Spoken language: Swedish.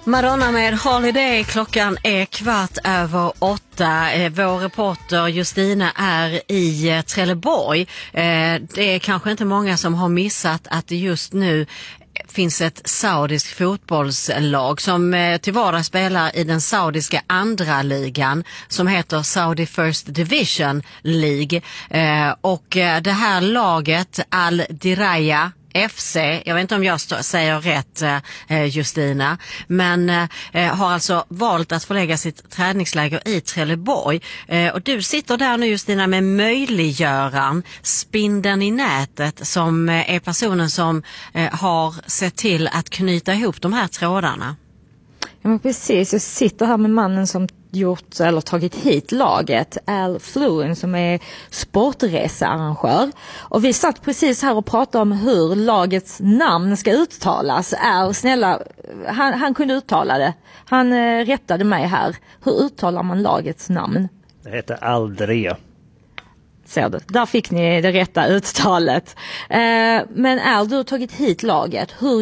Madonna med Holiday, klockan är 7:15. Vår reporter Justina är i Trelleborg. Det är kanske inte många som har missat att det just nu finns ett saudiskt fotbollslag som till vardags spelar i den saudiska andra ligan som heter Saudi First Division League. Och det här laget, Al Diraya FC, jag vet inte om jag säger rätt Justina, men har alltså valt att förlägga sitt träningsläger i Trelleborg. Och du sitter där nu Justina med möjliggöraren, spindeln i nätet, som är personen som har sett till att knyta ihop de här trådarna. Ja men precis, jag sitter här med mannen som tagit hit laget, Al Fluen, som är sportresearrangör. Och vi satt precis här och pratade om hur lagets namn ska uttalas. Al, snälla, han kunde uttala det. Han rättade mig här. Hur uttalar man lagets namn? Det heter Al Diraya. Ser du, där fick ni det rätta uttalet. Men Al, du har tagit hit laget. Hur